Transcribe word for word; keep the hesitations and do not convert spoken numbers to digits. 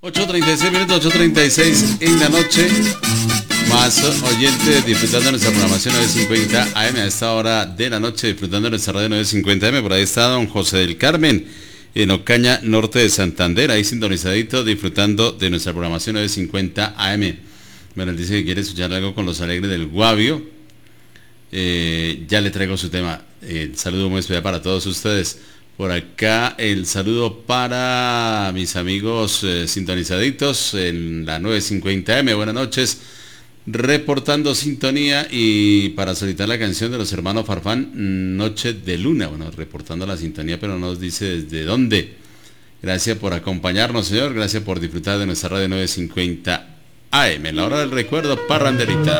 ocho treinta y seis minutos, ocho treinta y seis en la noche. Más oyentes disfrutando de nuestra programación novecientos cincuenta A M a esta hora de la noche, disfrutando de nuestra radio novecientos cincuenta A M. Por ahí está don José del Carmen, en Ocaña, norte de Santander, ahí sintonizadito, disfrutando de nuestra programación novecientos cincuenta A M. Bueno, él dice que quiere escuchar algo con los alegres del Guavio. Eh, ya le traigo su tema. El saludo muy especial para todos ustedes. Por acá el saludo para mis amigos eh, sintonizaditos en la novecientos cincuenta A M. Buenas noches, reportando sintonía, y para solicitar la canción de los hermanos Farfán, Noche de Luna. Bueno, reportando la sintonía, pero no nos dice desde dónde. Gracias por acompañarnos, señor. Gracias por disfrutar de nuestra radio novecientos cincuenta A M. La hora del recuerdo, parranderita.